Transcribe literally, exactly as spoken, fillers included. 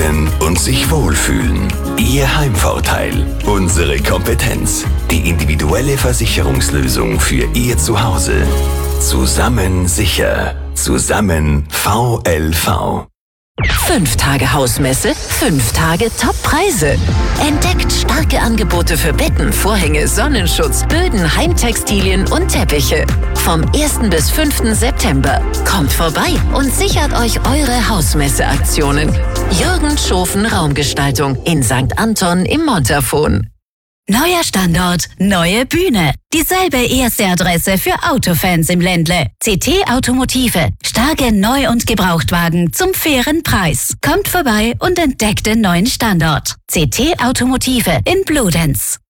wohnen und sich wohlfühlen. Ihr Heimvorteil. Unsere Kompetenz. Die individuelle Versicherungslösung für Ihr Zuhause. Zusammen sicher. Zusammen V L V. Fünf Tage Hausmesse, fünf Tage Top-Preise. Entdeckt starke Angebote für Betten, Vorhänge, Sonnenschutz, Böden, Heimtextilien und Teppiche. Vom ersten bis fünften September. Kommt vorbei und sichert euch eure Hausmesse-Aktionen. Jürgen Schofen Raumgestaltung in Sankt Anton im Montafon. Neuer Standort, neue Bühne. Dieselbe erste Adresse für Autofans im Ländle. C T Automotive. Starke Neu- und Gebrauchtwagen zum fairen Preis. Kommt vorbei und entdeckt den neuen Standort. C T Automotive in Bludenz.